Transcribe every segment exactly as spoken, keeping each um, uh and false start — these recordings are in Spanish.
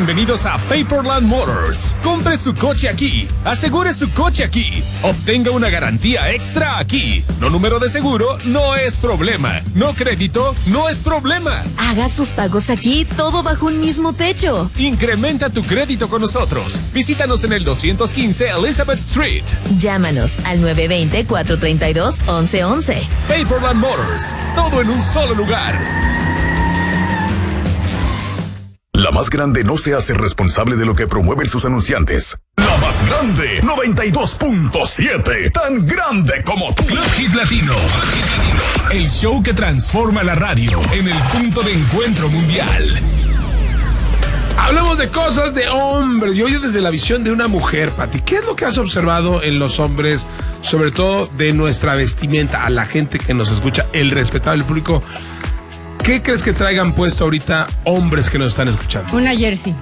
bienvenidos a Paperland Motors. Compre su coche aquí, asegure su coche aquí, obtenga una garantía extra aquí. No número de seguro, no es problema. No crédito, no es problema. Haga sus pagos aquí, todo bajo un mismo techo. Incrementa tu crédito con nosotros. Visítanos en el doscientos quince Elizabeth Street. Llámanos al nueve dos cero, cuatro tres dos, once once. Paperland Motors, todo en un solo lugar. La más grande no se hace responsable de lo que promueven sus anunciantes. La más grande, noventa y dos punto siete, tan grande como tú. Club Hit Latino, el show que transforma la radio en el punto de encuentro mundial. Hablamos de cosas de hombres y hoy desde la visión de una mujer, Pati. ¿Qué es lo que has observado en los hombres, sobre todo de nuestra vestimenta, a la gente que nos escucha, el respetable público? ¿Qué crees que traigan puesto ahorita hombres que nos están escuchando? Una jersey.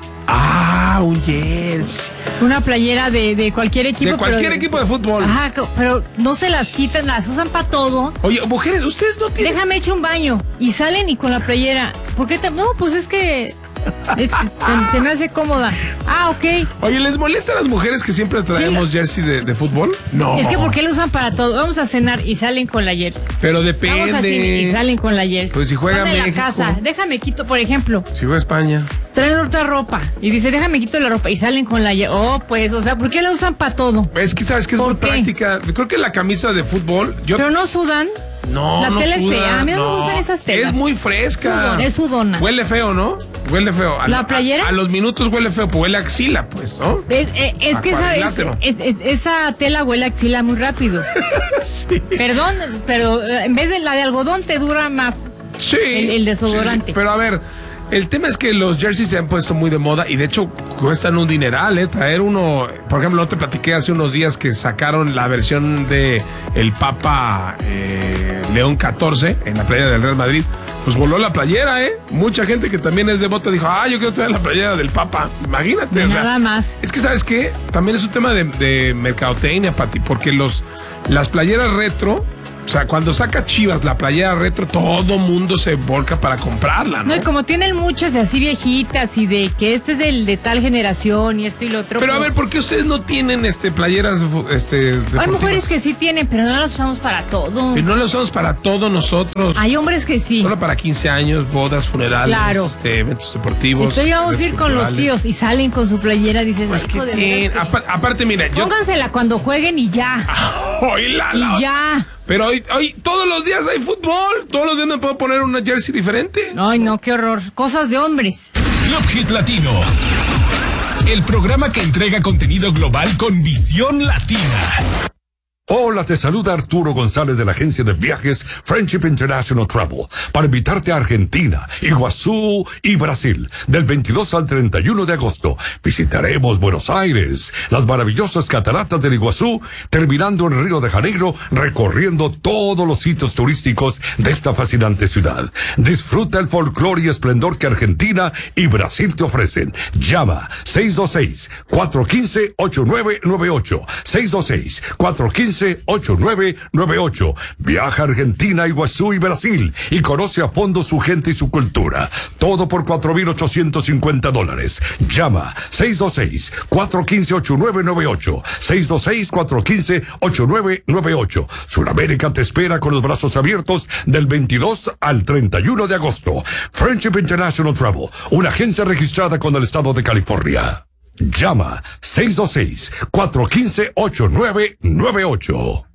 Ah, un jersey. Una playera de, de cualquier equipo. De cualquier pero, equipo de fútbol. Ajá, pero no se las quitan, las usan para todo. Oye, mujeres, ustedes no tienen... Déjame echar un baño. Y salen y con la playera. ¿Por qué te...? No, pues es que... Es, se me hace cómoda. Ah, ok. Oye, ¿les molesta a las mujeres que siempre traemos sí, jersey de, de fútbol? No. Es que ¿por qué lo usan para todo? Vamos a cenar y salen con la jersey. Pero depende. Vamos a cine y salen con la jersey. Pues si juega Van México. En la casa. Déjame quito, por ejemplo. Si juega España. Traen otra ropa y dice, déjame quito la ropa y salen con la jersey. Oh, pues, o sea, ¿por qué la usan para todo? Es que sabes que es muy qué? práctica. Creo que la camisa de fútbol. Yo... Pero no sudan. No, la no tela suda, es fea. A mí no me gustan esas telas. Es muy fresca. Sudón, es sudona. Huele feo, ¿no? Huele feo. A, ¿La playera? A, a los minutos huele feo, pues huele a axila, pues, ¿no? Es, es, es que esa, es, es, es, esa tela huele a axila muy rápido. Sí. Perdón, pero en vez de la de algodón te dura más. Sí. El, el desodorante. Sí, pero a ver, el tema es que los jerseys se han puesto muy de moda y de hecho cuestan un dineral, ¿eh? Traer uno, por ejemplo, no te platiqué hace unos días que sacaron la versión de el Papa eh, León catorce en la playa del Real Madrid. Pues voló la playera, ¿eh? Mucha gente que también es devota dijo, ah, yo quiero traer la playera del Papa. Imagínate. De o nada sea, más. Es que, ¿sabes qué? También es un tema de, de mercadotecnia, Pati, porque los, las playeras retro... O sea, cuando saca Chivas la playera retro, todo mundo se volca para comprarla, ¿no? No, y como tienen muchas así viejitas y de que este es del, de tal generación y esto y lo otro. Pero pues... a ver, ¿por qué ustedes no tienen este playeras este, deportivas? Hay mujeres que sí tienen, pero no las usamos para todo. Pero no las usamos para todo nosotros. Hay hombres que sí. Solo para quince años, bodas, funerales, claro. este, eventos deportivos. Estoy vamos a ir con los tíos y salen con su playera, dices, pues que tienen. Apar aparte, mira, yo... Póngansela cuando jueguen y ya. Oíla, la... Y ya. Pero hoy, hoy, todos los días hay fútbol. Todos los días me puedo poner una jersey diferente. Ay, no, qué horror. Cosas de hombres. Club Hit Latino. El programa que entrega contenido global con visión latina. Hola, te saluda Arturo González de la agencia de viajes Friendship International Travel para invitarte a Argentina, Iguazú y Brasil del veintidós al treinta y uno de agosto. Visitaremos Buenos Aires, las maravillosas cataratas del Iguazú, terminando en Río de Janeiro, recorriendo todos los sitios turísticos de esta fascinante ciudad. Disfruta el folclore y esplendor que Argentina y Brasil te ofrecen. Llama seis dos seis, cuatro uno cinco, ocho nueve nueve ocho, seis dos seis, cuatro uno cinco, ocho nueve nueve ocho. Viaja a Argentina, Iguazú y Brasil y conoce a fondo su gente y su cultura. Todo por cuatro mil ochocientos cincuenta dólares. Llama seis dos seis, cuatro uno cinco, ocho nueve nueve ocho. seis dos seis, cuatro uno cinco, ocho nueve nueve ocho. Sudamérica te espera con los brazos abiertos del veintidós al treinta y uno de agosto. Friendship International Travel, una agencia registrada con el estado de California. Llama seis dos seis, cuatro uno cinco, ocho nueve nueve ocho.